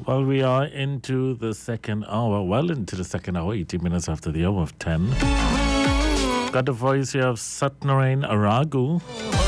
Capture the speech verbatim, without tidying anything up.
Well, we are into the second hour, well into the second hour, eighteen minutes after the hour of ten. Got the voice here of Satnarayan Aragu.